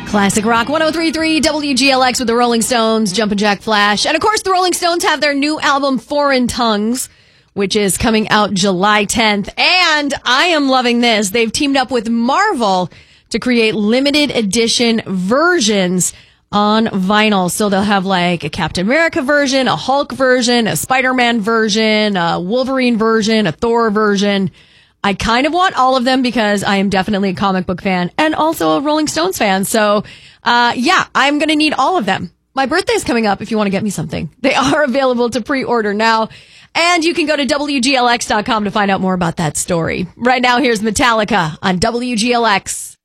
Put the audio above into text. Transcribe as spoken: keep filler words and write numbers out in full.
Classic Rock one oh three point three W G L X with the Rolling Stones, Jumpin' Jack Flash. And of course, the Rolling Stones have their new album, Foreign Tongues, which is coming out July tenth. And I am loving this. They've teamed up with Marvel to create limited edition versions on vinyl. So they'll have like a Captain America version, a Hulk version, a Spider-Man version, a Wolverine version, a Thor version. I kind of want all of them because I am definitely a comic book fan and also a Rolling Stones fan. So, uh, yeah, I'm going to need all of them. My birthday's coming up if you want to get me something. They are available to pre-order now. And you can go to W G L X dot com to find out more about that story. Right now, here's Metallica on W G L X.